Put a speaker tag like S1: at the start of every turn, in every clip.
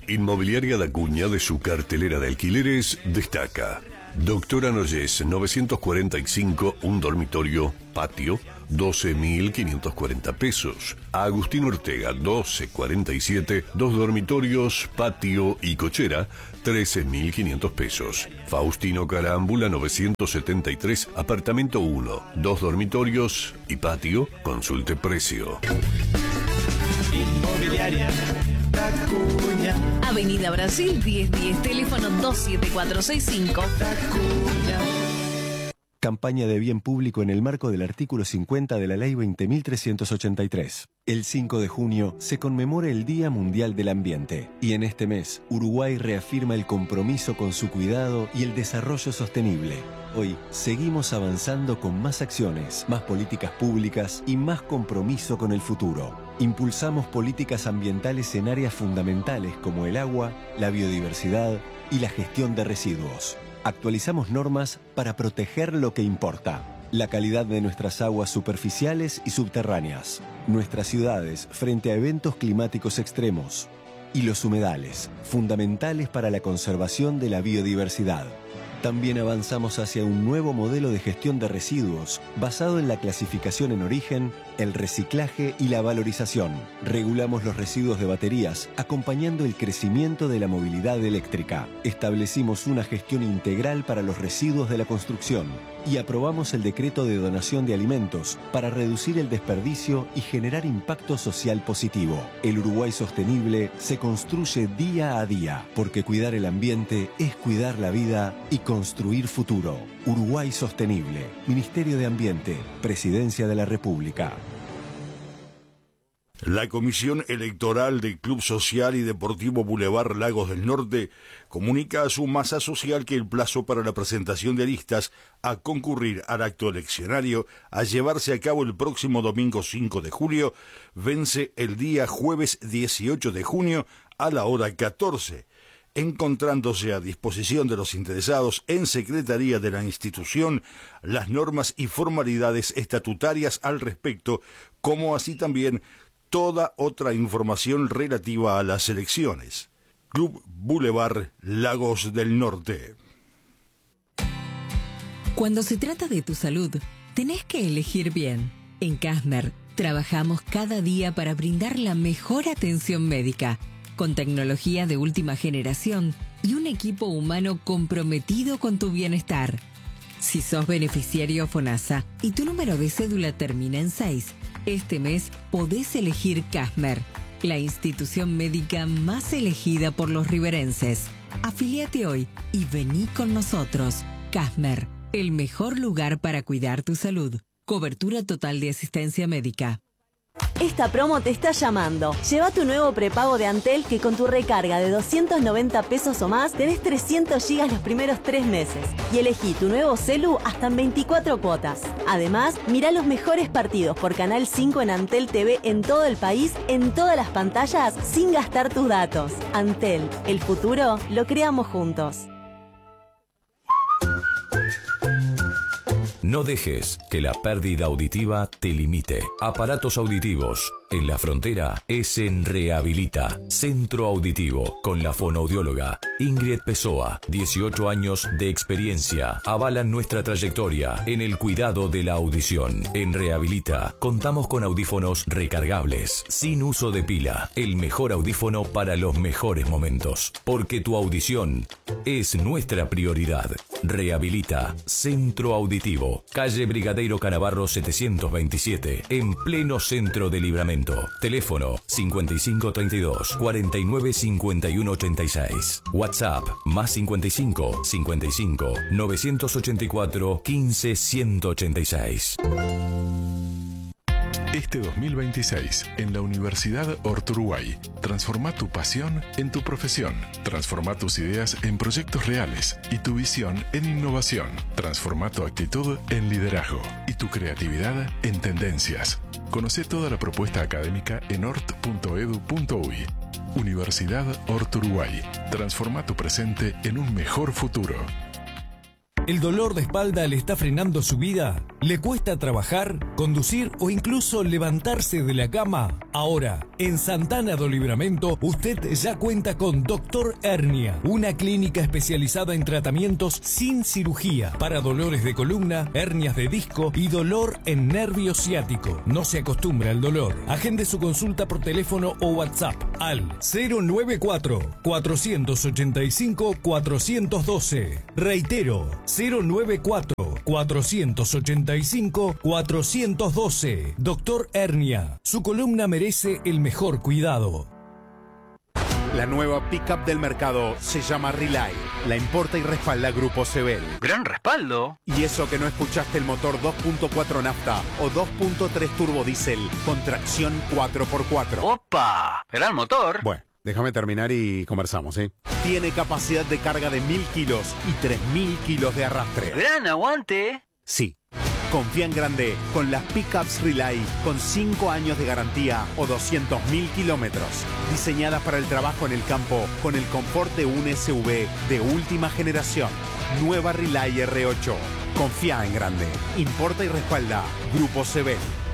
S1: Inmobiliaria Dacuña, de su cartelera de alquileres, destaca Doctora Noyes, 945, un dormitorio, patio, 12.540 pesos. Agustín Ortega, 1247, dos dormitorios, patio y cochera, 13.500 pesos. Faustino Carámbula, 973, apartamento 1, dos dormitorios y patio, consulte precio.
S2: Inmobiliaria Dacuña.
S3: Avenida Brasil 1010, teléfono 27465.
S2: Dacuña.
S4: Campaña de bien público en el marco del artículo 50 de la Ley 20.383. El 5 de junio se conmemora el Día Mundial del Ambiente y en este mes Uruguay reafirma el compromiso con su cuidado y el desarrollo sostenible. Hoy seguimos avanzando con más acciones, más políticas públicas y más compromiso con el futuro. Impulsamos políticas ambientales en áreas fundamentales como el agua, la biodiversidad y la gestión de residuos. Actualizamos normas para proteger lo que importa: la calidad de nuestras aguas superficiales y subterráneas, nuestras ciudades frente a eventos climáticos extremos y los humedales, fundamentales para la conservación de la biodiversidad. También avanzamos hacia un nuevo modelo de gestión de residuos basado en la clasificación en origen, el reciclaje y la valorización. Regulamos los residuos de baterías, acompañando el crecimiento de la movilidad eléctrica. Establecimos una gestión integral para los residuos de la construcción y aprobamos el decreto de donación de alimentos para reducir el desperdicio y generar impacto social positivo. El Uruguay sostenible se construye día a día, porque cuidar el ambiente es cuidar la vida y construir futuro. Uruguay sostenible. Ministerio de Ambiente. Presidencia de la República.
S5: La Comisión Electoral del Club Social y Deportivo Boulevard Lagos del Norte comunica a su masa social que el plazo para la presentación de listas a concurrir al acto eleccionario a llevarse a cabo el próximo domingo 5 de julio vence el día jueves 18 de junio a la hora 14, encontrándose a disposición de los interesados en Secretaría de la institución las normas y formalidades estatutarias al respecto, como así también toda otra información relativa a las elecciones. Club Boulevard Lagos del Norte.
S6: Cuando se trata de tu salud, tenés que elegir bien. En Kasmer trabajamos cada día para brindar la mejor atención médica, con tecnología de última generación y un equipo humano comprometido con tu bienestar. Si sos beneficiario FONASA y tu número de cédula termina en 6, este mes podés elegir Kasmer, la institución médica más elegida por los riverenses. Afiliate hoy y vení con nosotros. Kasmer, el mejor lugar para cuidar tu salud. Cobertura total de asistencia médica.
S7: Esta promo te está llamando. Lleva tu nuevo prepago de Antel, que con tu recarga de 290 pesos o más tenés 300 gigas los primeros 3 meses. Y elegí tu nuevo celu hasta en 24 cuotas. Además, mirá los mejores partidos por Canal 5 en Antel TV en todo el país, en todas las pantallas, sin gastar tus datos. Antel, el futuro lo creamos juntos.
S8: No dejes que la pérdida auditiva te limite. Aparatos auditivos. En la frontera es en Rehabilita, Centro Auditivo, con la fonoaudióloga Ingrid Pessoa. 18 años de experiencia avalan nuestra trayectoria en el cuidado de la audición. En Rehabilita contamos con audífonos recargables, sin uso de pila. El mejor audífono para los mejores momentos. Porque tu audición es nuestra prioridad. Rehabilita, Centro Auditivo, calle Brigadeiro Canavarro 727, en pleno centro de Libramento. Teléfono 5532 49 51 86. WhatsApp más 55 55 984 15 186.
S9: Este 2026, en la Universidad Orturuguay, transforma tu pasión en tu profesión. Transforma tus ideas en proyectos reales y tu visión en innovación. Transforma tu actitud en liderazgo y tu creatividad en tendencias. Conoce toda la propuesta académica en ort.edu.uy. Universidad Orturuguay. Transforma tu presente en un mejor futuro.
S10: ¿El dolor de espalda le está frenando su vida? ¿Le cuesta trabajar, conducir o incluso levantarse de la cama? Ahora, en Santana do Livramento, usted ya cuenta con Dr. Hernia, una clínica especializada en tratamientos sin cirugía para dolores de columna, hernias de disco y dolor en nervio ciático. No se acostumbra al dolor. Agende su consulta por teléfono o WhatsApp al 094-485-412. Reitero, 094-485-412. Doctor Hernia, su columna merece el mejor cuidado.
S11: La nueva pickup del mercado se llama Relay. La importa y respalda Grupo Sebel.
S12: ¡Gran respaldo!
S11: Y eso que no escuchaste el motor 2.4 nafta o 2.3 turbo diésel con tracción 4x4.
S12: ¡Opa! ¡Gran motor!
S11: Bueno, déjame terminar y conversamos, ¿eh? Tiene capacidad de carga de 1000 kilos y 3000 kilos de arrastre.
S12: ¡Gran aguante!
S11: Sí. Confía en grande con las pickups Relay con 5 años de garantía o 200.000 kilómetros. Diseñadas para el trabajo en el campo con el confort de un SUV de última generación. Nueva Relay R8. Confía en grande. Importa y respalda Grupo Sebel.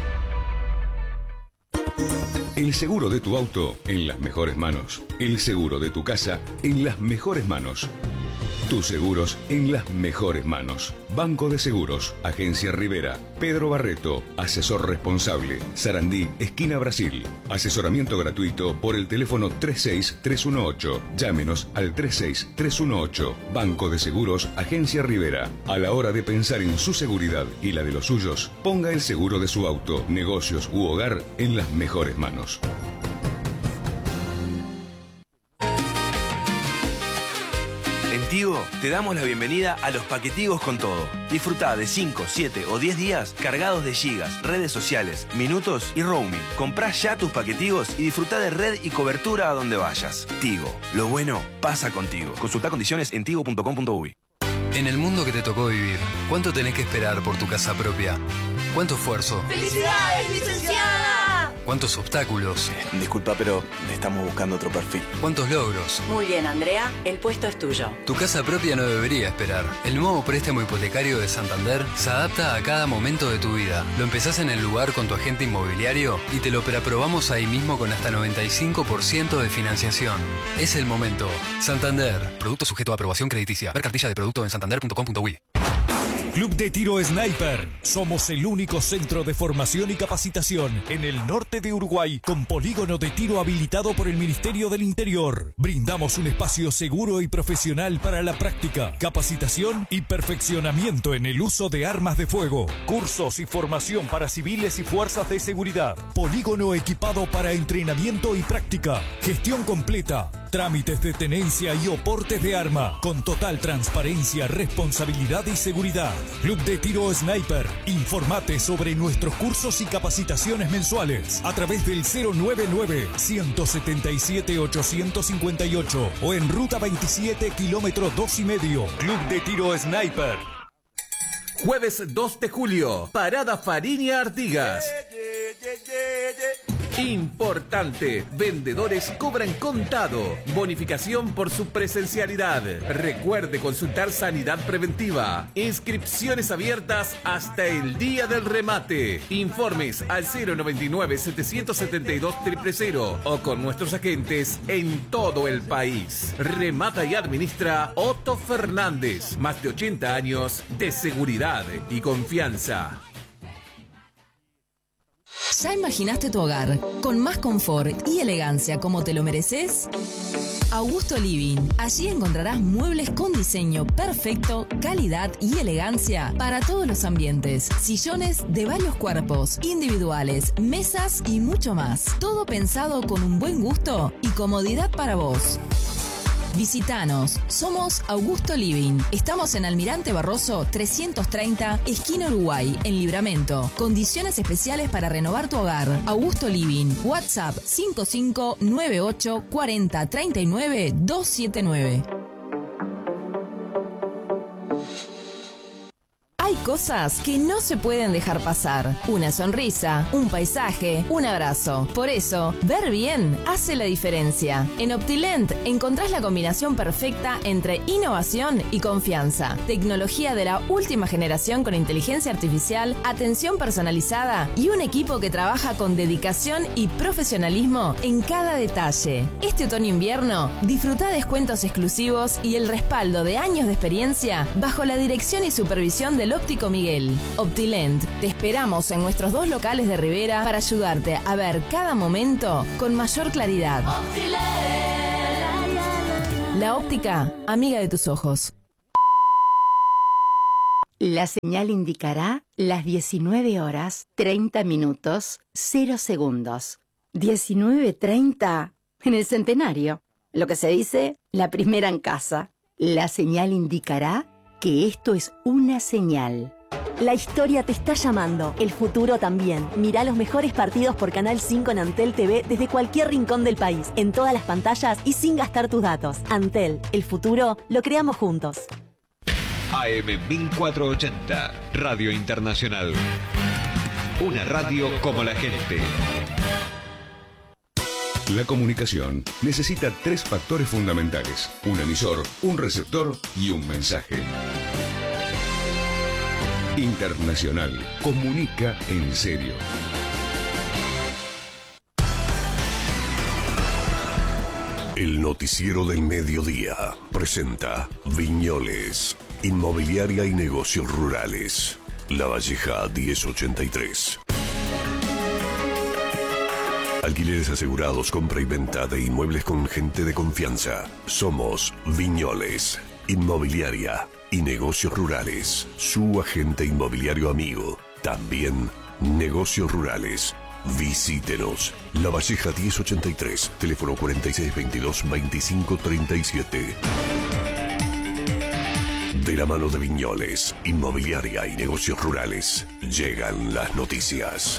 S13: El seguro de tu auto en las mejores manos. El seguro de tu casa en las mejores manos. Tus seguros en las mejores manos. Banco de Seguros, Agencia Rivera, Pedro Barreto, asesor responsable, Sarandí, esquina Brasil. Asesoramiento gratuito por el teléfono 36318. Llámenos al 36318. Banco de Seguros, Agencia Rivera. A la hora de pensar en su seguridad y la de los suyos, ponga el seguro de su auto, negocios u hogar en las mejores manos.
S14: En Tigo te damos la bienvenida a los paquetigos con todo. Disfrutá de 5, 7 o 10 días cargados de gigas, redes sociales, minutos y roaming. Comprá ya tus paquetigos y disfrutá de red y cobertura a donde vayas. Tigo, lo bueno pasa contigo. Consultá condiciones en tigo.com.uy.
S15: En el mundo que te tocó vivir, ¿cuánto tenés que esperar por tu casa propia? ¿Cuánto esfuerzo?
S16: ¡Felicidades, licenciada!
S15: ¿Cuántos obstáculos?
S14: Disculpa, pero estamos buscando otro perfil.
S15: ¿Cuántos logros?
S17: Muy bien, Andrea, el puesto es tuyo.
S15: Tu casa propia no debería esperar. El nuevo préstamo hipotecario de Santander se adapta a cada momento de tu vida. Lo empezás en el lugar con tu agente inmobiliario y te lo preaprobamos ahí mismo con hasta 95% de financiación. Es el momento. Santander. Producto sujeto a aprobación crediticia. Ver cartilla de producto en santander.com.uy.
S10: Club de Tiro Sniper. Somos el único centro de formación y capacitación en el norte de Uruguay con polígono de tiro habilitado por el Ministerio del Interior. Brindamos un espacio seguro y profesional para la práctica, capacitación y perfeccionamiento en el uso de armas de fuego. Cursos y formación para civiles y fuerzas de seguridad. Polígono equipado para entrenamiento y práctica. Gestión completa. Trámites de tenencia y oportes de arma, con total transparencia, responsabilidad y seguridad. Club de Tiro Sniper. Informate sobre nuestros cursos y capacitaciones mensuales a través del 099-177-858 o en Ruta 27, kilómetro 2,5. Club de Tiro Sniper.
S18: Jueves 2 de julio, Parada Fariña Artigas. Importante, vendedores cobran contado, bonificación por su presencialidad. Recuerde consultar sanidad preventiva. Inscripciones abiertas hasta el día del remate. Informes al 099-772-000 o con nuestros agentes en todo el país. Remata y administra Otto Fernández. Más de 80 años de seguridad y confianza.
S19: ¿Ya imaginaste tu hogar con más confort y elegancia como te lo mereces? Augusto Living. Allí encontrarás muebles con diseño perfecto, calidad y elegancia para todos los ambientes. Sillones de varios cuerpos, individuales, mesas y mucho más. Todo pensado con un buen gusto y comodidad para vos. Visítanos. Somos Augusto Living. Estamos en Almirante Barroso 330, esquina Uruguay, en Livramento. Condiciones especiales para renovar tu hogar. Augusto Living. WhatsApp 5598 40 39 279. Hay cosas que no se pueden dejar pasar. Una sonrisa, un paisaje, un abrazo. Por eso, ver bien hace la diferencia. En Optilent encontrás la combinación perfecta entre innovación y confianza. Tecnología de la última generación con inteligencia artificial, atención personalizada y un equipo que trabaja con dedicación y profesionalismo en cada detalle. Este otoño-invierno, disfruta descuentos exclusivos y el respaldo de años de experiencia bajo la dirección y supervisión del óptico Miguel. Optilent, te esperamos en nuestros 2 locales de Rivera para ayudarte a ver cada momento con mayor claridad. La óptica, amiga de tus ojos.
S20: La señal indicará las 19 horas, 30 minutos, 0 segundos. 19:30 en el centenario. Lo que se dice, la primera en casa. La señal indicará que esto es una señal.
S7: La historia te está llamando, el futuro también. Mirá los mejores partidos por Canal 5 en Antel TV desde cualquier rincón del país, en todas las pantallas y sin gastar tus datos. Antel, el futuro lo creamos juntos.
S21: AM 1480, Radio Internacional. Una radio como la gente.
S13: La comunicación necesita 3 factores fundamentales: un emisor, un receptor y un mensaje. Internacional, comunica en serio.
S1: El noticiero del mediodía presenta Viñoles, Inmobiliaria y Negocios Rurales. La Valleja 1083. Alquileres asegurados, compra y venta de inmuebles con gente de confianza. Somos Viñoles, Inmobiliaria y Negocios Rurales. Su agente inmobiliario amigo. También Negocios Rurales. Visítenos. La Valleja 1083, teléfono 4622-2537. De la mano de Viñoles, Inmobiliaria y Negocios Rurales, llegan las noticias.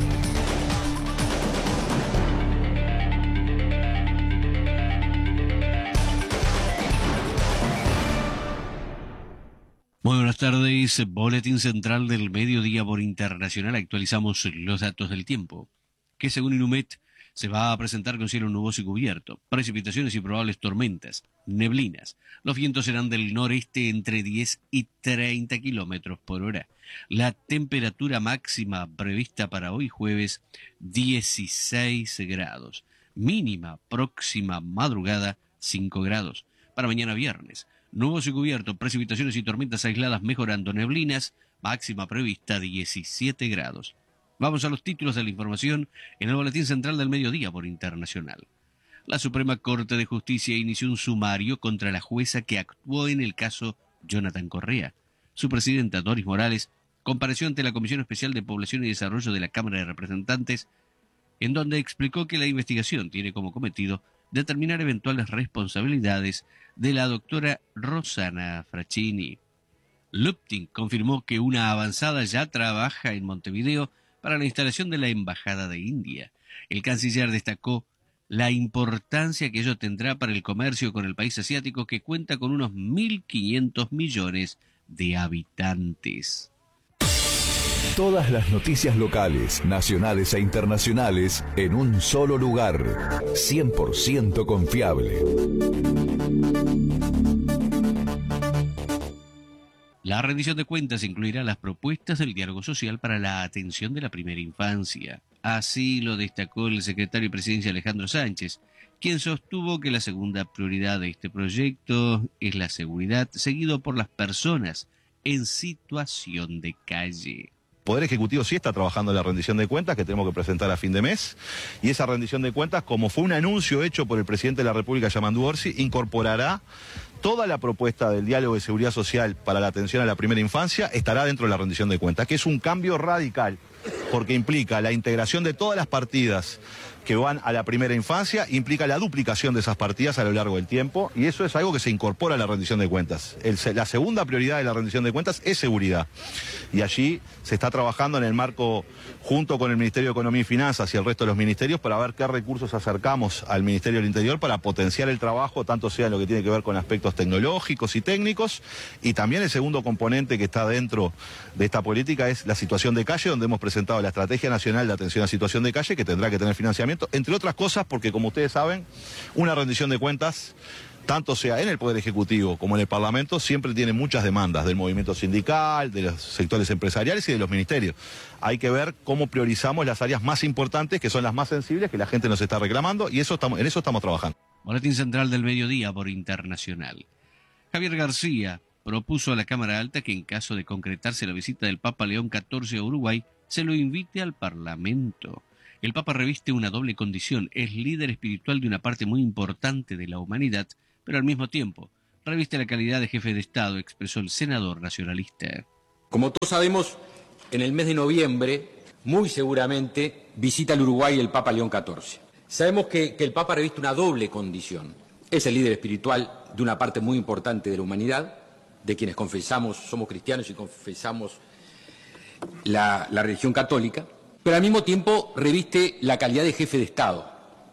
S22: Muy buenas tardes, Boletín Central del Mediodía por Internacional. Actualizamos los datos del tiempo, que según Inumet se va a presentar con cielo nuboso y cubierto, precipitaciones y probables tormentas, neblinas. Los vientos serán del noreste entre 10 y 30 kilómetros por hora. La temperatura máxima prevista para hoy jueves, 16 grados. Mínima próxima madrugada, 5 grados. Para mañana viernes, nuboso y cubierto, precipitaciones y tormentas aisladas mejorando, neblinas, máxima prevista 17 grados. Vamos a los títulos de la información en el Boletín Central del Mediodía por Internacional. La Suprema Corte de Justicia inició un sumario contra la jueza que actuó en el caso Jonathan Correa. Su presidenta, Doris Morales, compareció ante la Comisión Especial de Población y Desarrollo de la Cámara de Representantes, en donde explicó que la investigación tiene como cometido determinar eventuales responsabilidades de la doctora Rosana Fraccini. Luptin confirmó que una avanzada ya trabaja en Montevideo para la instalación de la Embajada de India. El canciller destacó la importancia que ello tendrá para el comercio con el país asiático, que cuenta con unos 1.500 millones de habitantes.
S23: Todas las noticias locales, nacionales e internacionales en un solo lugar. 100% confiable.
S22: La rendición de cuentas incluirá las propuestas del diálogo social para la atención de la primera infancia. Así lo destacó el secretario de Presidencia Alejandro Sánchez, quien sostuvo que la segunda prioridad de este proyecto es la seguridad, seguido por las personas en situación de calle.
S24: Poder Ejecutivo sí está trabajando en la rendición de cuentas que tenemos que presentar a fin de mes, y esa rendición de cuentas, como fue un anuncio hecho por el presidente de la República, Yamandu Orsi, incorporará toda la propuesta del diálogo de seguridad social para la atención a la primera infancia, estará dentro de la rendición de cuentas, que es un cambio radical, porque implica la integración de todas las partidas que van a la primera infancia, implica la duplicación de esas partidas a lo largo del tiempo, y eso es algo que se incorpora a la rendición de cuentas. La segunda prioridad de la rendición de cuentas es seguridad, y allí se está trabajando en el marco, junto con el Ministerio de Economía y Finanzas y el resto de los ministerios, para ver qué recursos acercamos al Ministerio del Interior para potenciar el trabajo, tanto sea en lo que tiene que ver con aspectos tecnológicos y técnicos, y también el segundo componente que está dentro de esta política es la situación de calle, donde hemos presentado la Estrategia Nacional de Atención a Situación de Calle, que tendrá que tener financiamiento, entre otras cosas porque, como ustedes saben, una rendición de cuentas, tanto sea en el Poder Ejecutivo como en el Parlamento, siempre tiene muchas demandas del movimiento sindical, de los sectores empresariales y de los ministerios. Hay que ver cómo priorizamos las áreas más importantes, que son las más sensibles, que la gente nos está reclamando, y en eso estamos trabajando.
S22: Boletín Central del Mediodía por Internacional. Javier García propuso a la Cámara Alta que, en caso de concretarse la visita del Papa León XIV a Uruguay, se lo invite al Parlamento. El Papa reviste una doble condición: es líder espiritual de una parte muy importante de la humanidad, pero al mismo tiempo reviste la calidad de jefe de Estado, expresó el senador nacionalista.
S2: Como todos sabemos, en el mes de noviembre, muy seguramente, visita el Uruguay el Papa León XIV. Sabemos que el Papa reviste una doble condición: es el líder espiritual de una parte muy importante de la humanidad, de quienes confesamos, somos cristianos y confesamos la religión católica, pero al mismo tiempo reviste la calidad de jefe de Estado,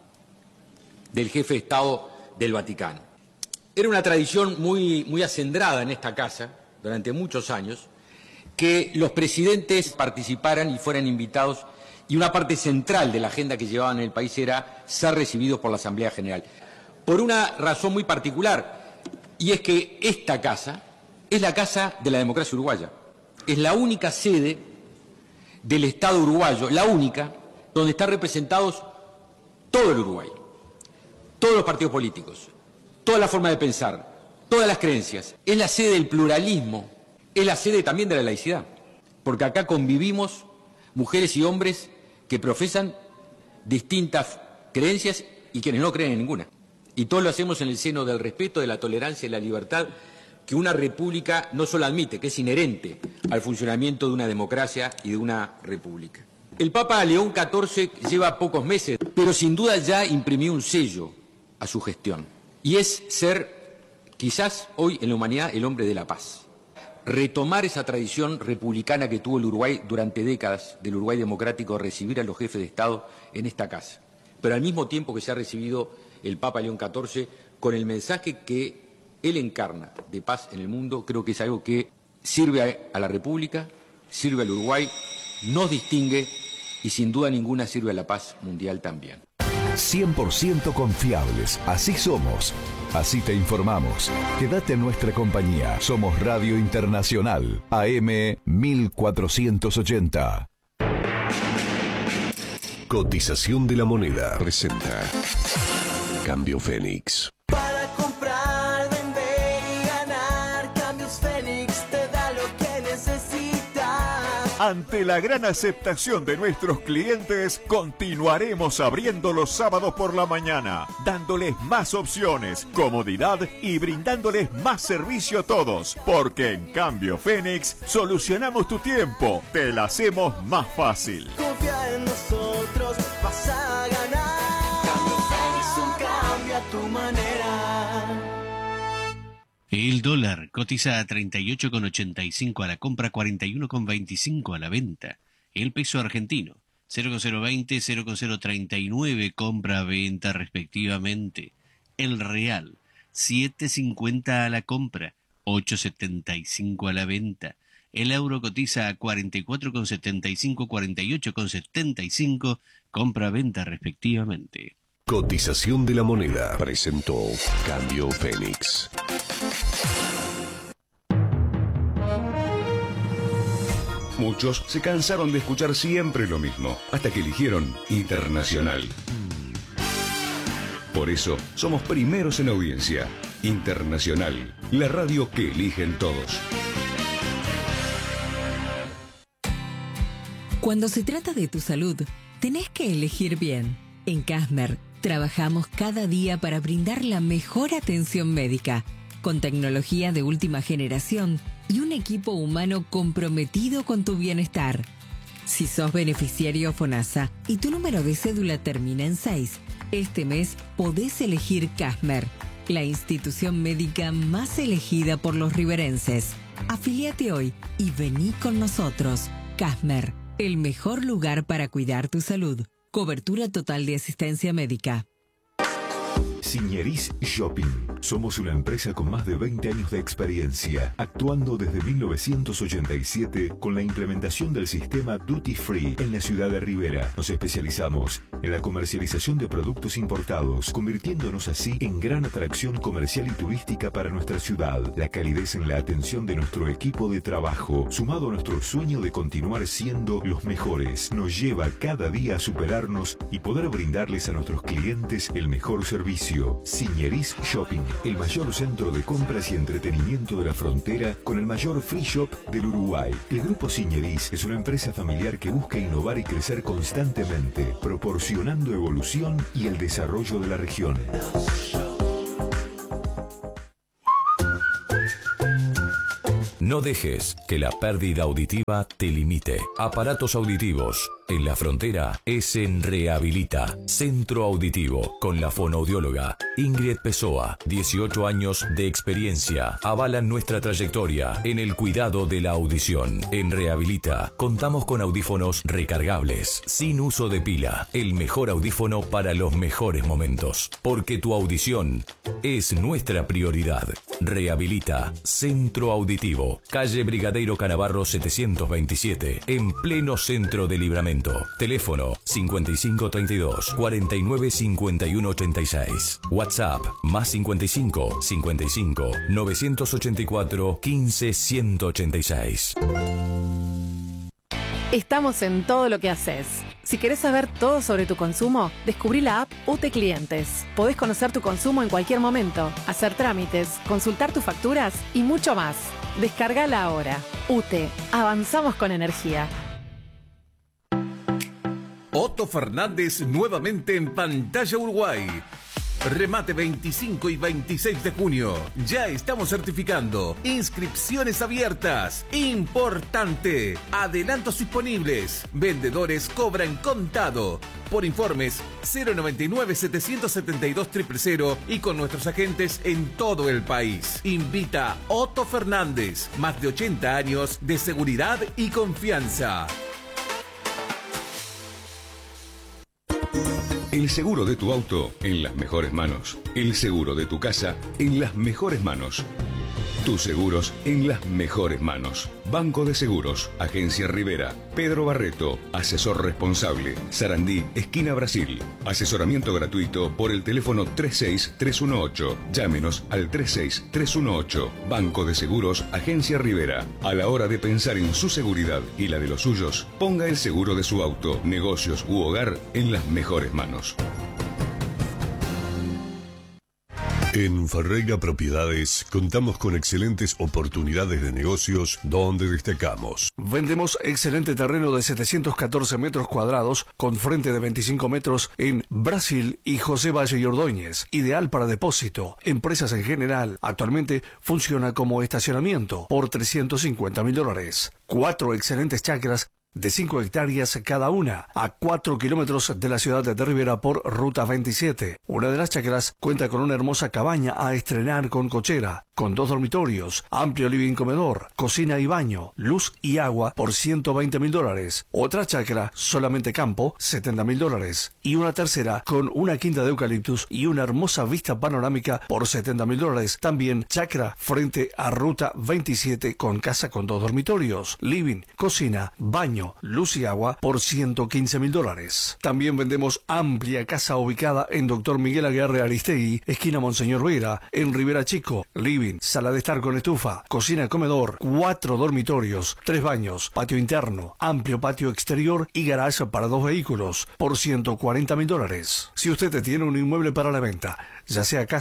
S2: del jefe de Estado del Vaticano. Era una tradición muy acendrada en esta casa durante muchos años que los presidentes participaran y fueran invitados, y una parte central de la agenda que llevaban en el país era ser recibidos por la Asamblea General. Por una razón muy particular, y es que esta casa es la casa de la democracia uruguaya. Es la única sede del Estado uruguayo, la única, donde están representados todo el Uruguay, todos los partidos políticos, toda la forma de pensar, todas las creencias. Es la sede del pluralismo, es la sede también de la laicidad, porque acá convivimos mujeres y hombres que profesan distintas creencias y quienes no creen en ninguna. Y todo lo hacemos en el seno del respeto, de la tolerancia y la libertad que una república no solo admite, que es inherente al funcionamiento de una democracia y de una república. El Papa León XIV lleva pocos meses, pero sin duda ya imprimió un sello a su gestión, y es ser, quizás hoy en la humanidad, el hombre de la paz. Retomar esa tradición republicana que tuvo el Uruguay durante décadas, del Uruguay democrático, recibir a los jefes de Estado en esta casa, pero al mismo tiempo que se ha recibido el Papa León XIV con el mensaje que él encarna de paz en el mundo. Creo que es algo que sirve a la República, sirve al Uruguay, nos distingue y sin duda ninguna sirve a la paz mundial también.
S23: 100% confiables, así somos, así te informamos. Quédate en nuestra compañía. Somos Radio Internacional, AM 1480.
S1: Cotización de la moneda presenta Cambio Fénix.
S3: Ante la gran aceptación de nuestros clientes, continuaremos abriendo los sábados por la mañana, dándoles más opciones, comodidad y brindándoles más servicio a todos, porque en Cambio Fénix solucionamos tu tiempo, te la hacemos más fácil.
S4: Confía en nosotros, vas a ganar. Cambio Fénix, un cambio a tu manera.
S22: El dólar cotiza a 38,85 a la compra, 41,25 a la venta. El peso argentino, 0,020, 0,039 compra-venta respectivamente. El real, 7,50 a la compra, 8,75 a la venta. El euro cotiza a 44,75, 48,75 compra-venta respectivamente.
S1: Cotización de la moneda presentó Cambio Fénix.
S13: Muchos se cansaron de escuchar siempre lo mismo, hasta que eligieron Internacional. Por eso, somos primeros en audiencia. Internacional, la radio que eligen todos.
S6: Cuando se trata de tu salud, tenés que elegir bien. En Casmer, trabajamos cada día para brindar la mejor atención médica, con tecnología de última generación y un equipo humano comprometido con tu bienestar. Si sos beneficiario FONASA y tu número de cédula termina en 6, este mes podés elegir Casmer, la institución médica más elegida por los riverenses. Afíliate hoy y vení con nosotros. Casmer, el mejor lugar para cuidar tu salud. Cobertura total de asistencia médica.
S23: Signeris Shopping. Somos una empresa con más de 20 años de experiencia, actuando desde 1987 con la implementación del sistema Duty Free en la ciudad de Rivera. Nos especializamos en la comercialización de productos importados, convirtiéndonos así en gran atracción comercial y turística para nuestra ciudad. La calidez en la atención de nuestro equipo de trabajo, sumado a nuestro sueño de continuar siendo los mejores, nos lleva cada día a superarnos y poder brindarles a nuestros clientes el mejor servicio. Signeris Shopping, el mayor centro de compras y entretenimiento de la frontera con el mayor free shop del Uruguay. El Grupo Signeris es una empresa familiar que busca innovar y crecer constantemente, proporcionando evolución y el desarrollo de la región.
S5: No dejes que la pérdida auditiva te limite. Aparatos auditivos en la frontera es en Rehabilita, Centro Auditivo, con la fonoaudióloga Ingrid Pessoa. 18 años de experiencia avalan nuestra trayectoria en el cuidado de la audición. En Rehabilita contamos con audífonos recargables, sin uso de pila. El mejor audífono para los mejores momentos. Porque tu audición es nuestra prioridad. Rehabilita, Centro Auditivo, calle Brigadeiro Canavarro 727, en pleno centro de Libramento. Teléfono 5532 49 51 86. WhatsApp más 55 55 984 15 186.
S8: Estamos en todo lo que haces. Si querés saber todo sobre tu consumo, descubrí la app UTE Clientes. Podés conocer tu consumo en cualquier momento, hacer trámites, consultar tus facturas y mucho más. Descargala ahora. UTE, avanzamos con energía.
S18: Otto Fernández nuevamente en Pantalla Uruguay. Remate 25 y 26 de junio. Ya estamos certificando. Inscripciones abiertas. Importante. Adelantos disponibles. Vendedores cobran contado. Por informes 099-772-000 y con nuestros agentes en todo el país. Invita Otto Fernández. Más de 80 años de seguridad y confianza.
S13: El seguro de tu auto en las mejores manos. El seguro de tu casa en las mejores manos. Tus seguros en las mejores manos. Banco de Seguros, Agencia Rivera, Pedro Barreto, asesor responsable, Sarandí, esquina Brasil. Asesoramiento gratuito por el teléfono 36318. Llámenos al 36318. Banco de Seguros, Agencia Rivera. A la hora de pensar en su seguridad y la de los suyos, ponga el seguro de su auto, negocios u hogar en las mejores manos.
S1: En Ferreira Propiedades contamos con excelentes oportunidades de negocios donde destacamos.
S9: Vendemos excelente terreno de 714 metros cuadrados con frente de 25 metros en Brasil y José Valle y Ordóñez. Ideal para depósito, empresas en general. Actualmente funciona como estacionamiento por $350.000. 4 excelentes chacras de 5 hectáreas cada una, a 4 kilómetros de la ciudad de Rivera por Ruta 27. Una de las chacras cuenta con una hermosa cabaña a estrenar con cochera, con 2 dormitorios, amplio living comedor, cocina y baño, luz y agua por $120.000. Otra chacra, solamente campo, $70.000. Y una tercera con una quinta de eucaliptus y una hermosa vista panorámica por $70.000. También chacra frente a Ruta 27 con casa con 2 dormitorios, living, cocina, baño, luz y agua por $115.000. También vendemos amplia casa ubicada en Dr. Miguel Aguirre Aristegui, esquina Monseñor Vera, en Rivera Chico. Living, sala de estar con estufa, cocina, comedor, 4 dormitorios, 3 baños, patio interno, amplio patio exterior y garage para 2 vehículos por $140.000. Si usted tiene un inmueble para la venta, ya sea casa,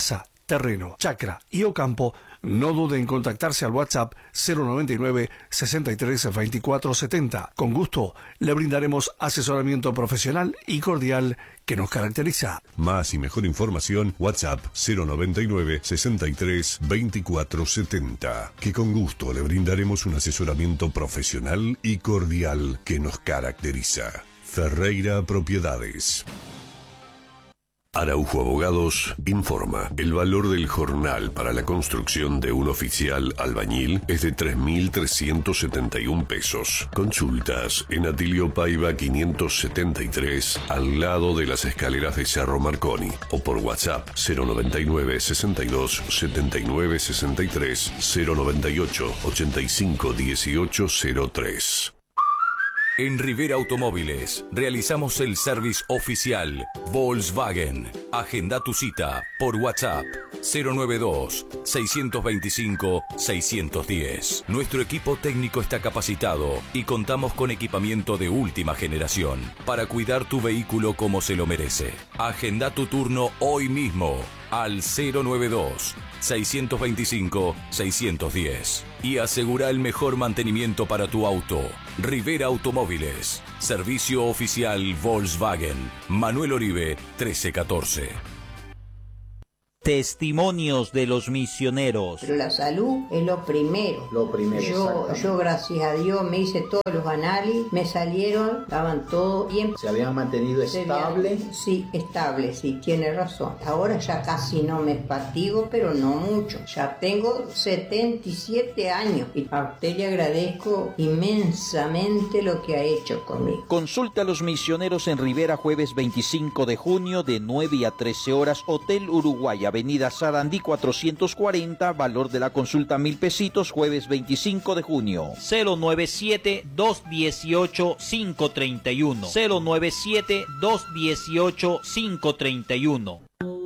S9: terreno, chacra y o campo, no dude en contactarse al WhatsApp 099 63 24 70. Con gusto le brindaremos asesoramiento profesional y cordial que nos caracteriza.
S1: Más y mejor información, WhatsApp 099 63 24 70. Que con gusto le brindaremos un asesoramiento profesional y cordial que nos caracteriza. Ferreira Propiedades. Araujo Abogados informa. El valor del jornal para la construcción de un oficial albañil es de 3.371 pesos. Consultas en Atilio Paiva 573, al lado de las escaleras de Cerro Marconi, o por WhatsApp 099 62 79 63 098 85 18 03.
S5: En Rivera Automóviles realizamos el service oficial Volkswagen. Agenda tu cita por WhatsApp 092-625-610. Nuestro equipo técnico está capacitado y contamos con equipamiento de última generación para cuidar tu vehículo como se lo merece. Agenda tu turno hoy mismo al 092-625-610 y asegura el mejor mantenimiento para tu auto. Rivera Automóviles, servicio oficial Volkswagen. Manuel Oribe, 1314.
S11: Testimonios de los misioneros.
S12: Pero la salud es lo primero. Yo gracias a Dios me hice todos los análisis, me salieron, estaban todo bien.
S14: ¿Se habían mantenido estable?
S12: Sí, estable, sí, tiene razón. Ahora ya casi no me fatigo, pero no mucho. Ya tengo 77 años y a usted le agradezco inmensamente lo que ha hecho conmigo.
S11: Consulta a los misioneros en Rivera jueves 25 de junio de 9 a 13 horas, Hotel Uruguay, Avenida Sarandí 440, valor de la consulta 1.000 pesitos, jueves 25 de junio. 097-218-531. 097-218-531.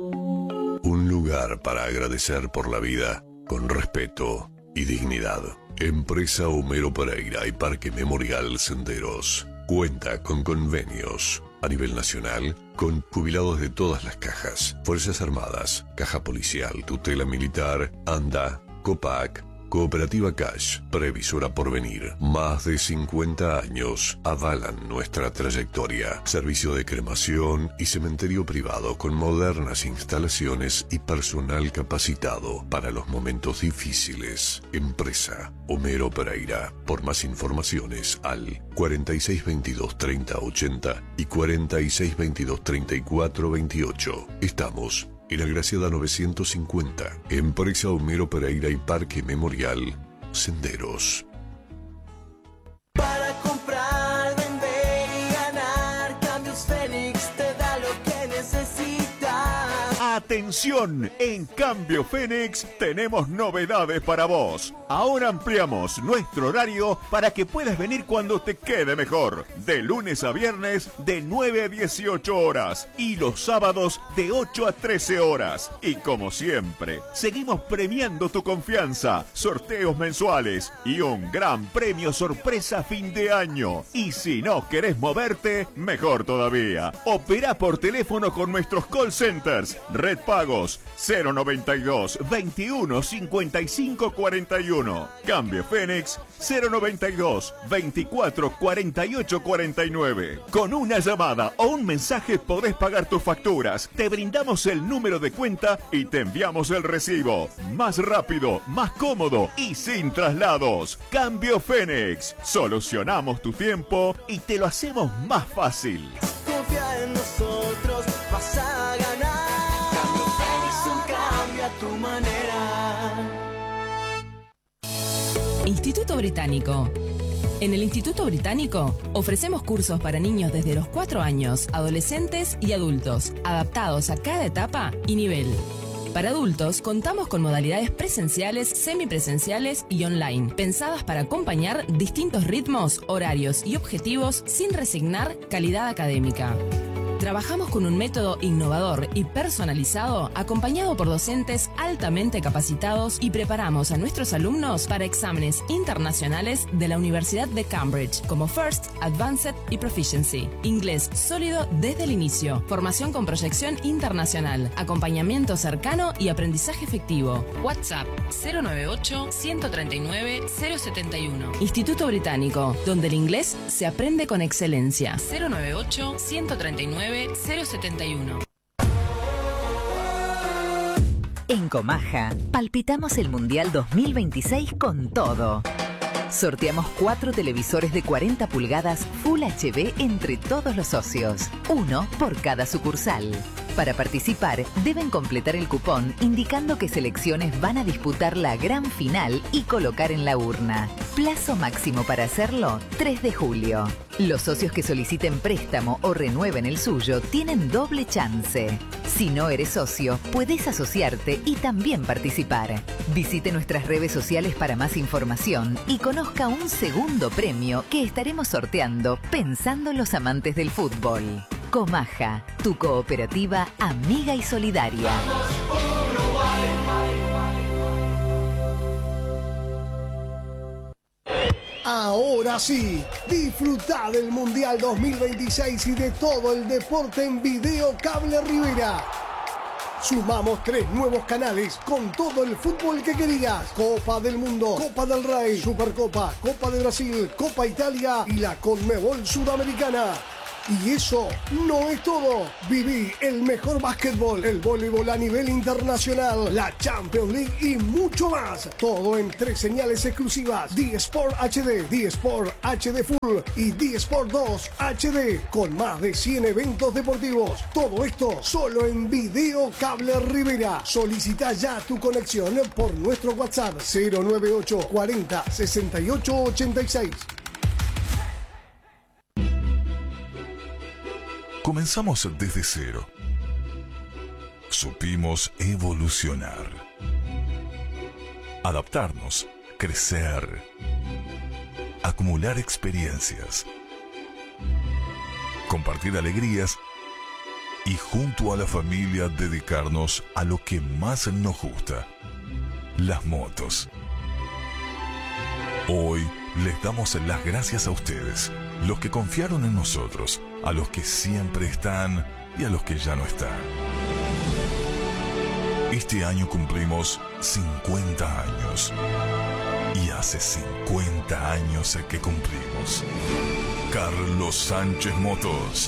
S1: Un lugar para agradecer por la vida con respeto y dignidad. Empresa Homero Pereira y Parque Memorial Senderos. Cuenta con convenios a nivel nacional con jubilados de todas las cajas: Fuerzas Armadas, Caja Policial, Tutela Militar, ANDA, COPAC, Cooperativa Cash, Previsora Porvenir. Más de 50 años avalan nuestra trayectoria. Servicio de cremación y cementerio privado con modernas instalaciones y personal capacitado para los momentos difíciles. Empresa Homero Pereira. Por más informaciones al 4622 3080 y 4622 3428. Estamos en Agraciada 950, Empresa Homero Pereira y Parque Memorial Senderos.
S4: Para comprar, vender y ganar, Cambios Fénix te da lo que necesitas.
S3: Atención, en Cambio Fénix tenemos novedades para vos. Ahora ampliamos nuestro horario para que puedas venir cuando te quede mejor. De lunes a viernes de 9 a 18 horas y los sábados de 8 a 13 horas. Y como siempre, seguimos premiando tu confianza, sorteos mensuales y un gran premio sorpresa a fin de año. Y si no querés moverte, mejor todavía. Opera por teléfono con nuestros call centers. Red Pagos 092 21 55 41. Cambio Fénix 092 24 48 49. Con una llamada o un mensaje podés pagar tus facturas. Te brindamos el número de cuenta y te enviamos el recibo. Más rápido, más cómodo y sin traslados. Cambio Fénix. Solucionamos tu tiempo y te lo hacemos más fácil.
S4: Confía en nosotros, vas a ganar. Cambio Fénix, un cambio a tu manera.
S19: Instituto Británico. En el Instituto Británico ofrecemos cursos para niños desde los 4 años, adolescentes y adultos, adaptados a cada etapa y nivel. Para adultos contamos con modalidades presenciales, semipresenciales y online, pensadas para acompañar distintos ritmos, horarios y objetivos sin resignar calidad académica. Trabajamos con un método innovador y personalizado, acompañado por docentes altamente capacitados, y preparamos a nuestros alumnos para exámenes internacionales de la Universidad de Cambridge, como First, Advanced y Proficiency. Inglés sólido desde el inicio. Formación con proyección internacional. Acompañamiento cercano y aprendizaje efectivo. WhatsApp 098-139-071. Instituto Británico, donde el inglés se aprende con excelencia. 098-139-071.
S10: En Comaja, palpitamos el Mundial 2026 con todo. Sorteamos 4 televisores de 40 pulgadas Full HD entre todos los socios, uno por cada sucursal. Para participar, deben completar el cupón indicando qué selecciones van a disputar la gran final y colocar en la urna. Plazo máximo para hacerlo, 3 de julio. Los socios que soliciten préstamo o renueven el suyo tienen doble chance. Si no eres socio, puedes asociarte y también participar. Visite nuestras redes sociales para más información y conozca un segundo premio que estaremos sorteando pensando en los amantes del fútbol. Comaja, tu cooperativa amiga y solidaria.
S15: Ahora sí, disfruta del Mundial 2026 y de todo el deporte en Video Cable Rivera. Sumamos 3 nuevos canales con todo el fútbol que querías. Copa del Mundo, Copa del Rey, Supercopa, Copa de Brasil, Copa Italia y la Conmebol Sudamericana. Y eso no es todo. Viví el mejor básquetbol, el voleibol a nivel internacional, la Champions League y mucho más. Todo en 3 señales exclusivas. D-Sport HD, D-Sport HD Full y D-Sport 2 HD. Con más de 100 eventos deportivos. Todo esto solo en Video Cable Rivera. Solicita ya tu conexión por nuestro WhatsApp 098 40 68 86.
S23: Comenzamos desde cero. Supimos evolucionar, adaptarnos, crecer, acumular experiencias, compartir alegrías y junto a la familia dedicarnos a lo que más nos gusta, las motos. Hoy les damos las gracias a ustedes, los que confiaron en nosotros, a los que siempre están y a los que ya no están. Este año cumplimos 50 años. Y hace 50 años que cumplimos. Carlos Sánchez Motos.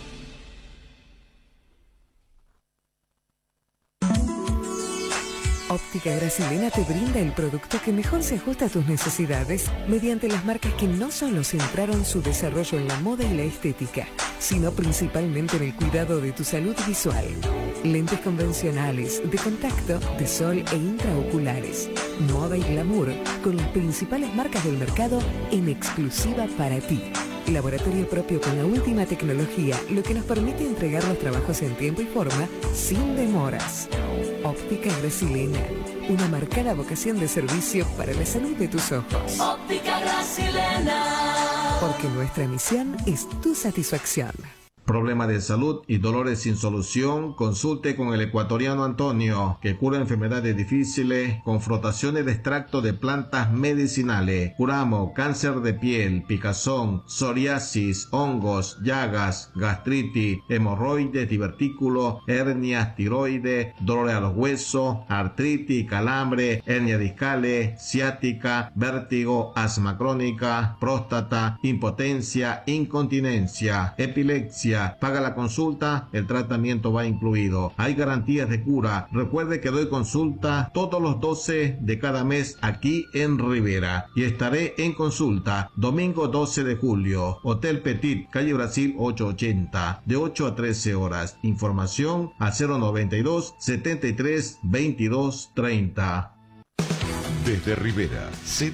S16: Óptica Gracilena te brinda el producto que mejor se ajusta a tus necesidades mediante las marcas que no solo centraron su desarrollo en la moda y la estética, sino principalmente en el cuidado de tu salud visual. Lentes convencionales, de contacto, de sol e intraoculares. Moda y glamour con las principales marcas del mercado en exclusiva para ti. Laboratorio propio con la última tecnología, lo que nos permite entregar los trabajos en tiempo y forma sin demoras. Óptica Gracilena, una marcada vocación de servicio para la salud de tus ojos.
S4: Óptica Gracilena.
S16: Porque nuestra misión es tu satisfacción.
S17: Problema de salud y dolores sin solución, consulte con el ecuatoriano Antonio, que cura enfermedades difíciles con frotaciones de extracto de plantas medicinales. Curamos cáncer de piel, picazón, psoriasis, hongos, llagas, gastritis, hemorroides, divertículos, hernias, tiroides, dolores a los huesos, artritis, calambre, hernias discales, ciática, vértigo, asma crónica, próstata, impotencia, incontinencia, epilepsia. Paga la consulta, el tratamiento va incluido. Hay garantías de cura. Recuerde que doy consulta todos los 12 de cada mes aquí en Rivera. Y estaré en consulta domingo 12 de julio. Hotel Petit, calle Brasil 880, de 8 a 13 horas. Información a 092 73 22 30.
S21: Desde Rivera,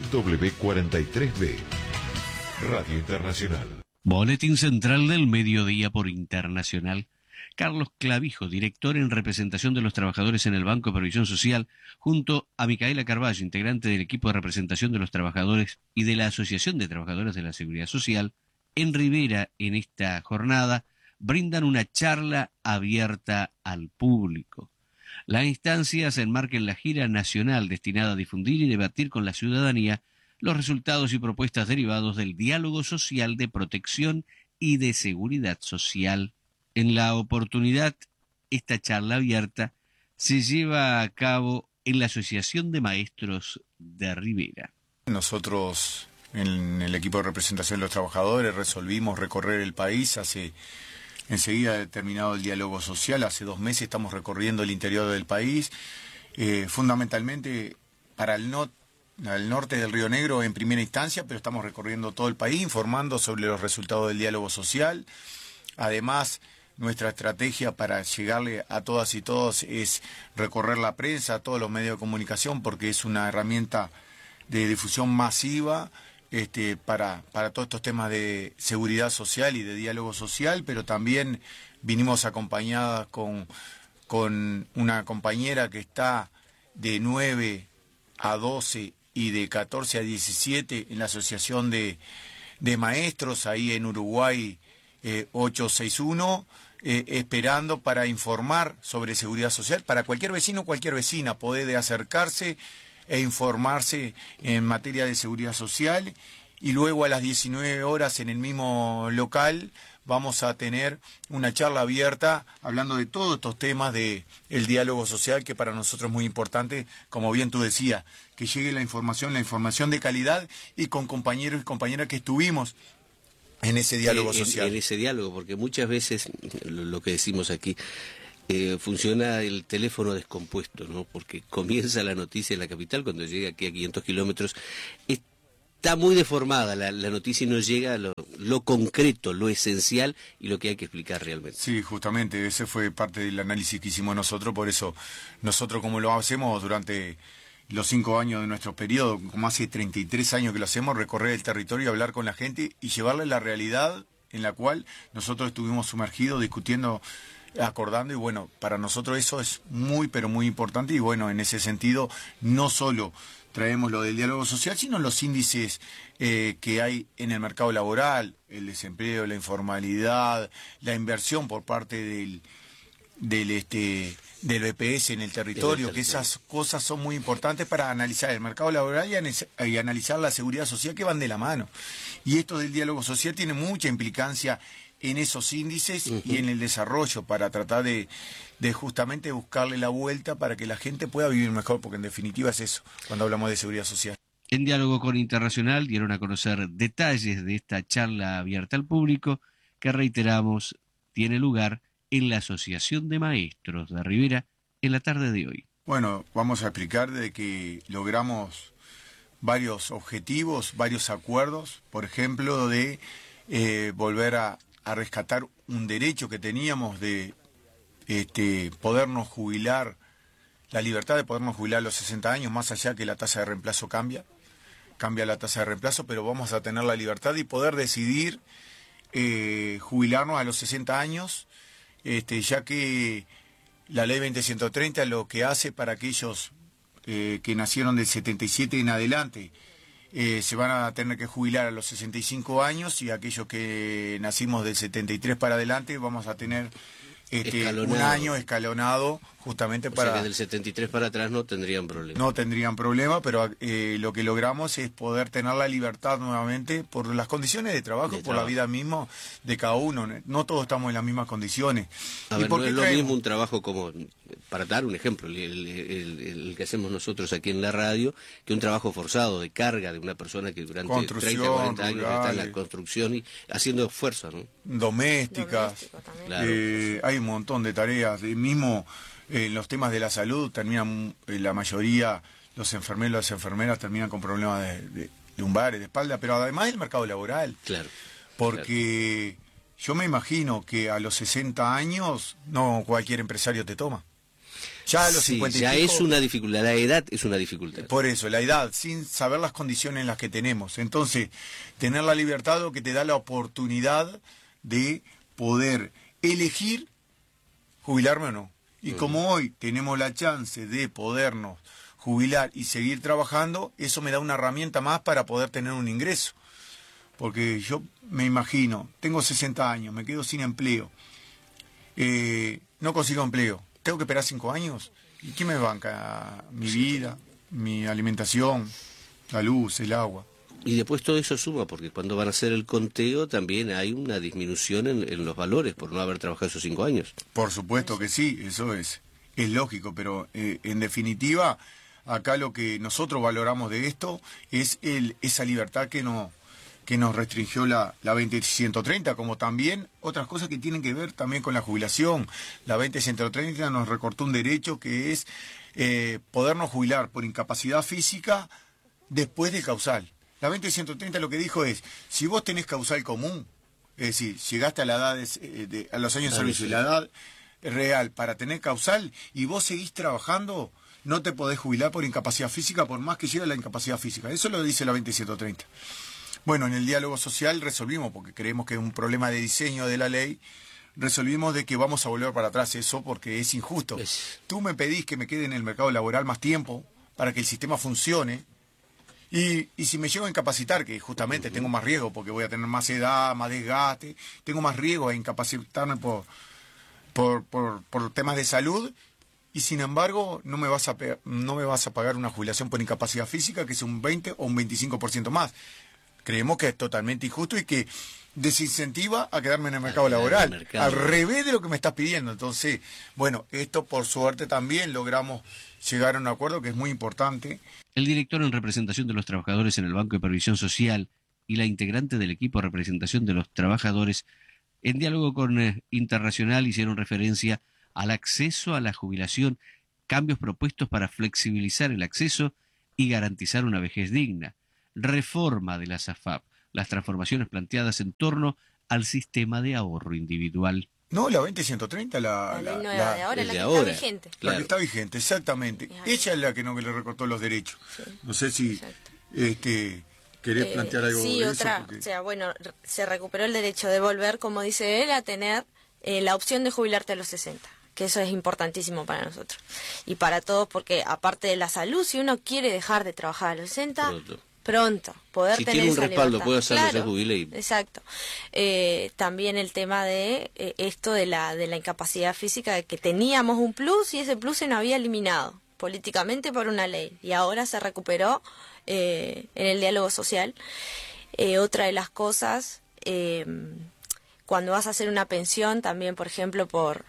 S21: ZW43B, Radio Internacional.
S22: Boletín Central del Mediodía por Internacional. Carlos Clavijo, director en representación de los trabajadores en el Banco de Previsión Social, junto a Micaela Carballo, integrante del equipo de representación de los trabajadores y de la Asociación de Trabajadores de la Seguridad Social, en Rivera, en esta jornada, brindan una charla abierta al público. La instancia se enmarca en la gira nacional destinada a difundir y debatir con la ciudadanía los resultados y propuestas derivados del diálogo social de protección y de seguridad social. En la oportunidad, esta charla abierta se lleva a cabo en la Asociación de Maestros de Rivera.
S2: Nosotros, en el equipo de representación de los trabajadores, resolvimos recorrer el país enseguida terminado el diálogo social. Hace 2 meses estamos recorriendo el interior del país, fundamentalmente para al norte del Río Negro en primera instancia, pero estamos recorriendo todo el país, informando sobre los resultados del diálogo social. Además, nuestra estrategia para llegarle a todas y todos es recorrer la prensa, a todos los medios de comunicación, porque es una herramienta de difusión masiva para todos estos temas de seguridad social y de diálogo social, pero también vinimos acompañadas con una compañera que está de 9 a 12 y de 14 a 17 en la Asociación de Maestros, ahí en Uruguay 861, esperando para informar sobre seguridad social, para cualquier vecino o cualquier vecina poder acercarse e informarse en materia de seguridad social. Y luego a las 19 horas en el mismo local vamos a tener una charla abierta hablando de todos estos temas del diálogo social, que para nosotros es muy importante, como bien tú decías, que llegue la información de calidad y con compañeros y compañeras que estuvimos en ese diálogo social.
S22: En ese diálogo, porque muchas veces, lo que decimos aquí, funciona el teléfono descompuesto, ¿no? Porque comienza la noticia en la capital, cuando llega aquí a 500 kilómetros, está muy deformada la noticia y no llega a lo concreto, lo esencial y lo que hay que explicar realmente.
S2: Sí, justamente, ese fue parte del análisis que hicimos nosotros, por eso nosotros, como lo hacemos durante los 5 años de nuestro periodo, como hace 33 años que lo hacemos, recorrer el territorio, hablar con la gente y llevarle la realidad en la cual nosotros estuvimos sumergidos, discutiendo, acordando, y bueno, para nosotros eso es muy, pero muy importante. Y bueno, en ese sentido, no solo traemos lo del diálogo social, sino los índices que hay en el mercado laboral, el desempleo, la informalidad, la inversión por parte del BPS en el territorio, que esas cosas son muy importantes para analizar el mercado laboral y analizar la seguridad social, que van de la mano. Y esto del diálogo social tiene mucha implicancia en esos índices y en el desarrollo, para tratar de justamente buscarle la vuelta para que la gente pueda vivir mejor, porque en definitiva es eso, cuando hablamos de seguridad social.
S22: En diálogo con Internacional dieron a conocer detalles de esta charla abierta al público, que reiteramos, tiene lugar en la Asociación de Maestros de Rivera en la tarde de hoy.
S2: Bueno, vamos a explicar de que logramos varios objetivos, varios acuerdos, por ejemplo, de volver a rescatar un derecho que teníamos de podernos jubilar, la libertad de podernos jubilar a los 60 años, más allá que la tasa de reemplazo cambia la tasa de reemplazo, pero vamos a tener la libertad de poder decidir jubilarnos a los 60 años, ya que la ley 20130 lo que hace para aquellos que nacieron del 77 en adelante, se van a tener que jubilar a los 65 años, y aquellos que nacimos del 73 para adelante vamos a tener un año escalonado, justamente para...
S22: O sea que del 73 para atrás no tendrían problema.
S2: No tendrían problema, pero lo que logramos es poder tener la libertad nuevamente por las condiciones de trabajo, por la vida misma de cada uno. No todos estamos en las mismas condiciones.
S22: A ver, no es lo mismo un trabajo como, para dar un ejemplo, el que hacemos nosotros aquí en la radio, que un trabajo forzado de carga de una persona que durante 30, 40 años está en la construcción y haciendo esfuerzo, ¿no?
S2: Domésticas, hay un montón de tareas, mismo en los temas de la salud terminan, la mayoría, los enfermeros, las enfermeras terminan con problemas de lumbares, de espalda, pero además el mercado laboral.
S22: Claro.
S2: Porque yo me imagino que a los 60 años no cualquier empresario te toma. Ya a los 50 y
S22: ya
S2: pico,
S22: es una dificultad, la edad es una dificultad.
S2: Por eso, la edad, sin saber las condiciones en las que tenemos. Entonces, tener la libertad, lo que te da la oportunidad de poder elegir jubilarme o no. Y como hoy tenemos la chance de podernos jubilar y seguir trabajando, eso me da una herramienta más para poder tener un ingreso. Porque yo me imagino, tengo 60 años, me quedo sin empleo, no consigo empleo, tengo que esperar 5 años. ¿Y quién me banca? Mi vida, mi alimentación, la luz, el agua.
S6: Y después todo eso suma, porque cuando van a hacer el conteo también hay una disminución en los valores por no haber trabajado esos 5 años.
S2: Por supuesto que sí, eso es lógico, pero en definitiva, acá lo que nosotros valoramos de esto es esa libertad que nos restringió la 20130, como también otras cosas que tienen que ver también con la jubilación. La 20130 nos recortó un derecho que es podernos jubilar por incapacidad física después del causal. La 20130 lo que dijo es, si vos tenés causal común, es decir, llegaste a la edad a los años de servicio y la edad real para tener causal y vos seguís trabajando, no te podés jubilar por incapacidad física por más que llegue la incapacidad física. Eso lo dice la 20130. Bueno, en el diálogo social resolvimos, porque creemos que es un problema de diseño de la ley, resolvimos de que vamos a volver para atrás eso porque es injusto. Tú me pedís que me quede en el mercado laboral más tiempo para que el sistema funcione. Y si me llego a incapacitar, que justamente tengo más riesgo porque voy a tener más edad, más desgaste, tengo más riesgo a incapacitarme por temas de salud, y sin embargo no me vas a pagar una jubilación por incapacidad física que es un 20 o un 25% más. Creemos que es totalmente injusto y que desincentiva a quedarme en el mercado laboral, al revés de lo que me estás pidiendo. Entonces, bueno, esto por suerte también logramos llegar a un acuerdo que es muy importante.
S22: El director en representación de los trabajadores en el Banco de Previsión Social y la integrante del equipo de representación de los trabajadores, en diálogo con Internacional, hicieron referencia al acceso a la jubilación, cambios propuestos para flexibilizar el acceso y garantizar una vejez digna, reforma de las AFAP, las transformaciones planteadas en torno al sistema de ahorro individual.
S2: No, la 20130, la
S7: ley nueva de ahora, la que está vigente.
S2: La que está vigente, exactamente. Ella es la que no le recortó los derechos. Sí. No sé si querés plantear algo
S7: sí,
S2: de
S7: otra,
S2: eso. Porque...
S7: O sea, bueno, se recuperó el derecho de volver, como dice él, a tener la opción de jubilarte a los 60. Que eso es importantísimo para nosotros. Y para todos, porque aparte de la salud, si uno quiere dejar de trabajar a los 60... Pronto, poder
S6: si
S7: tener
S6: tiene un
S7: esa
S6: respaldo,
S7: libertad.
S6: puede hacerlo,
S7: claro,
S6: se jubile y...
S7: Exacto. También el tema de esto de la incapacidad física, que teníamos un plus y ese plus se nos había eliminado políticamente por una ley y ahora se recuperó en el diálogo social. Otra de las cosas, cuando vas a hacer una pensión, también por ejemplo por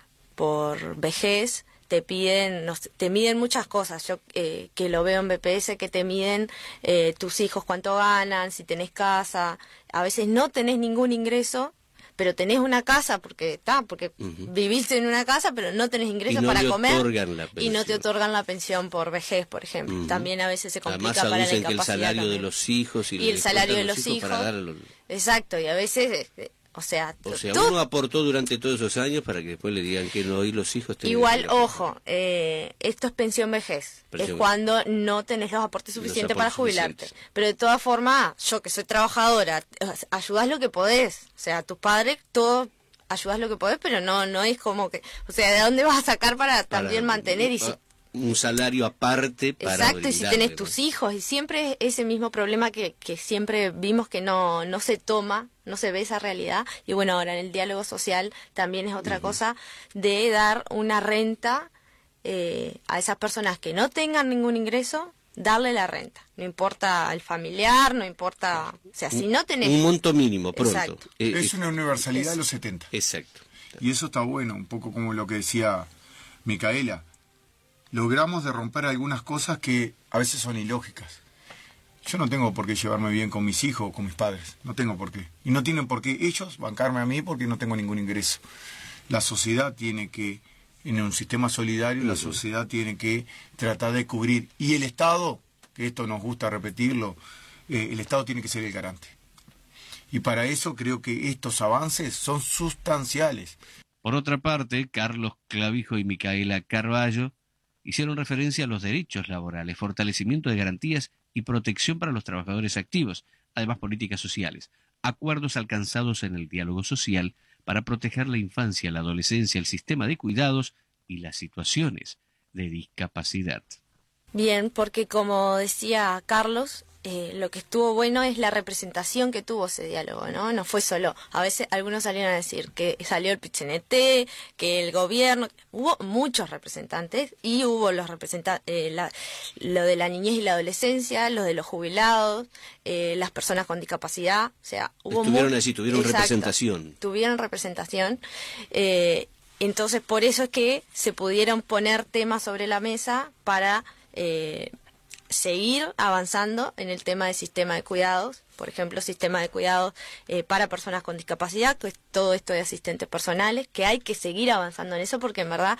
S7: vejez, te miden muchas cosas. Yo que lo veo en BPS, que te miden tus hijos cuánto ganan, si tenés casa. A veces no tenés ningún ingreso, pero tenés una casa porque viviste en una casa, pero no tenés ingresos para comer y no te otorgan la pensión por vejez, por ejemplo. También a veces se complica.
S6: Además,
S7: para la incapacidad.
S6: Que el salario
S7: también.
S6: De los hijos
S7: y el salario de los hijos. Exacto, y a veces... O sea,
S6: uno aportó durante todos esos años para que después le digan que no, y los hijos tienen...
S7: Igual, ojo, esto es pensión vejez. Es cuando no tenés los aportes suficientes para jubilarte. Pero de todas formas, yo que soy trabajadora, ayudás lo que podés. O sea, tus padres, todo ayudás lo que podés, pero no es como que... O sea, ¿de dónde vas a sacar para también mantener?
S6: Un salario aparte para...
S7: Exacto, y si tenés tus hijos, y siempre ese mismo problema que siempre vimos que no se toma, no se ve esa realidad, y bueno, ahora en el diálogo social también es otra cosa de dar una renta a esas personas que no tengan ningún ingreso, darle la renta, no importa el familiar, no importa, o sea, si no tenés...
S6: Un monto mínimo, pronto.
S2: Exacto. Es una universalidad de los 70.
S6: Exacto.
S2: Y eso está bueno, un poco como lo que decía Micaela. Logramos de romper algunas cosas que a veces son ilógicas. Yo no tengo por qué llevarme bien con mis hijos o con mis padres, no tengo por qué. Y no tienen por qué ellos bancarme a mí porque no tengo ningún ingreso. La sociedad tiene que, en un sistema solidario, la sociedad tiene que tratar de cubrir. Y el Estado, que esto nos gusta repetirlo, el Estado tiene que ser el garante. Y para eso creo que estos avances son sustanciales.
S22: Por otra parte, Carlos Clavijo y Micaela Carballo hicieron referencia a los derechos laborales, fortalecimiento de garantías y protección para los trabajadores activos, además políticas sociales, acuerdos alcanzados en el diálogo social para proteger la infancia, la adolescencia, el sistema de cuidados y las situaciones de discapacidad.
S7: Bien, porque como decía Carlos, lo que estuvo bueno es la representación que tuvo ese diálogo, ¿no? No fue solo, a veces algunos salieron a decir que salió el PIT-CNT, que el gobierno, hubo muchos representantes y hubo los representantes, lo de la niñez y la adolescencia, los de los jubilados, las personas con discapacidad, o sea, hubo
S6: tuvieron representación.
S7: Tuvieron representación. Entonces, por eso es que se pudieron poner temas sobre la mesa para seguir avanzando en el tema del sistema de cuidados, por ejemplo, sistema de cuidados para personas con discapacidad, que es todo esto de asistentes personales, que hay que seguir avanzando en eso porque en verdad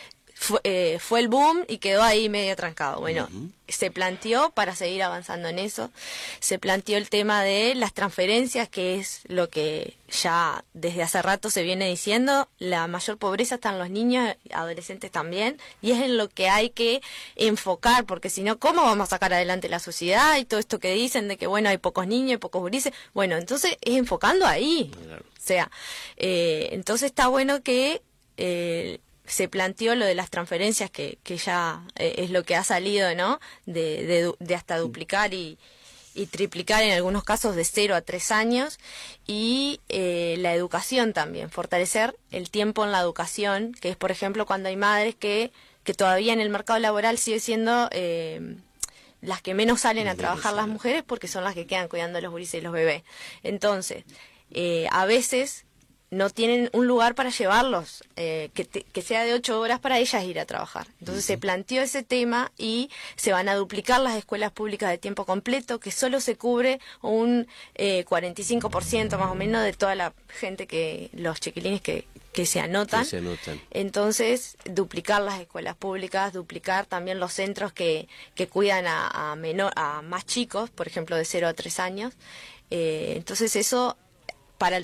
S7: fue el boom y quedó ahí medio trancado. Bueno, se planteó para seguir avanzando en eso, se planteó el tema de las transferencias, que es lo que ya desde hace rato se viene diciendo, la mayor pobreza está en los niños, adolescentes también, y es en lo que hay que enfocar, porque si no, ¿cómo vamos a sacar adelante la sociedad? Y todo esto que dicen de que, bueno, hay pocos niños, hay pocos gurises, bueno, entonces es enfocando ahí, o sea, entonces está bueno que se planteó lo de las transferencias, que ya es lo que ha salido, ¿no? De hasta duplicar y triplicar en algunos casos de 0 a 3 años, y la educación también, fortalecer el tiempo en la educación, que es, por ejemplo, cuando hay madres que todavía en el mercado laboral sigue siendo las que menos salen a trabajar las mujeres, porque son las que quedan cuidando a los gurises y los bebés. Entonces, a veces no tienen un lugar para llevarlos, que sea de 8 horas para ellas ir a trabajar. Entonces se planteó ese tema y se van a duplicar las escuelas públicas de tiempo completo, que solo se cubre un 45% más o menos de toda la gente, los chiquilines que se anotan. Entonces, duplicar las escuelas públicas, duplicar también los centros que cuidan a más chicos, por ejemplo, de 0 a 3 años. Entonces eso